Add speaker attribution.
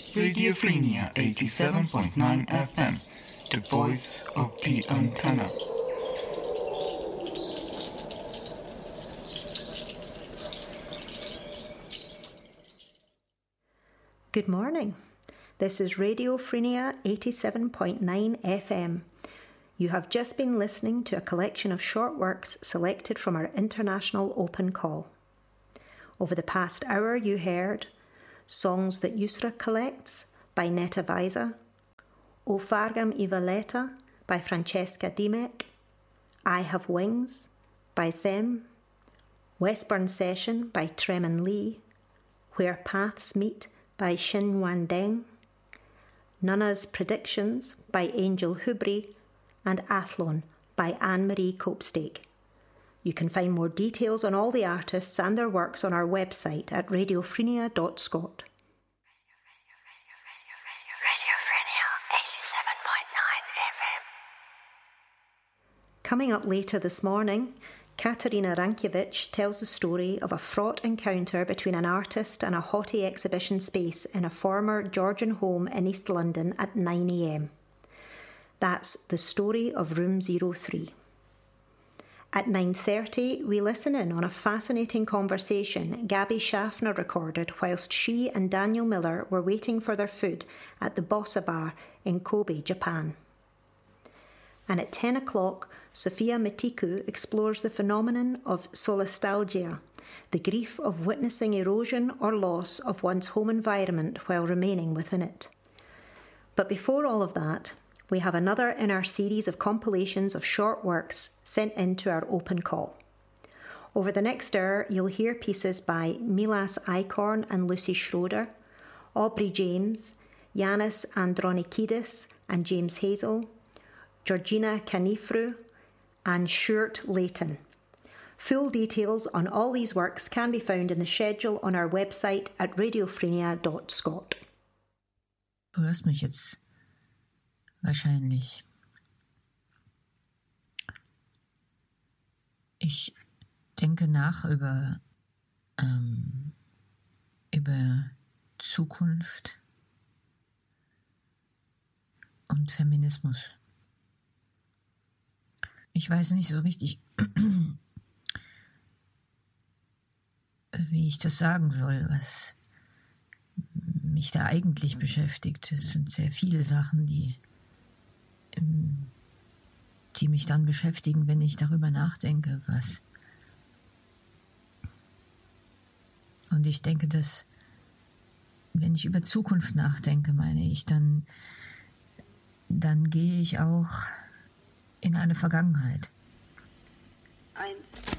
Speaker 1: Radiophrenia 87.9 FM, the voice of the antenna.
Speaker 2: Good morning. This is Radiophrenia 87.9 FM. You have just been listening to a collection of short works selected from our international open call. Over the past hour you heard Songs That Yusra Collects by Netta Visa, O Fargam I Valletta by Francesca Dimek, I Have Wings by Zem, Westburn Session by Treman Lee, Where Paths Meet by Xin Wandeng, Nana's Predictions by Angel Hubri, and Athlon by Anne-Marie Copestake. You can find more details on all the artists and their works on our website at radiophrenia.scot.
Speaker 3: Radiophrenia 87.9 FM.
Speaker 2: Coming up later this morning, Katerina Rankiewicz tells the story of a fraught encounter between an artist and a haughty exhibition space in a former Georgian home in East London at 9 a.m. That's the story of Room 03. At 9:30, we listen in on a fascinating conversation Gabby Schaffner recorded whilst she and Daniel Miller were waiting for their food at the Bossa Bar in Kobe, Japan. And at 10 o'clock, Sophia Mitiku explores the phenomenon of solastalgia, the grief of witnessing erosion or loss of one's home environment while remaining within it. But before all of that, we have another in our series of compilations of short works sent into our open call. Over the next hour, you'll hear pieces by Milas Eichhorn and Lucy Schroeder, Aubrey James, Yanis Andronikidis and James Hazel, Georgina Canifru, and Sjoerd Layton. Full details on all these works can be found in the schedule on our website at radiophrenia.scot.
Speaker 4: Du hörst mich jetzt wahrscheinlich. Ich denke nach über Zukunft und Feminismus. Ich weiß nicht so richtig, wie ich das sagen soll, was mich da eigentlich beschäftigt. Es sind sehr viele Sachen, die mich dann beschäftigen, wenn ich darüber nachdenke, was. Und ich denke, dass, wenn ich über Zukunft nachdenke, meine ich, dann gehe ich auch in eine Vergangenheit.
Speaker 3: 1